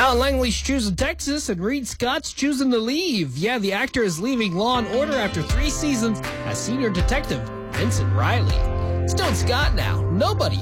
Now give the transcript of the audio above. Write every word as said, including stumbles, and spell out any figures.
Alan Langley's choosing Texas, and Reed Scott's choosing to leave. Yeah, the actor is leaving Law and Order after three seasons as senior detective Vincent Riley. Stone Scott now. Nobody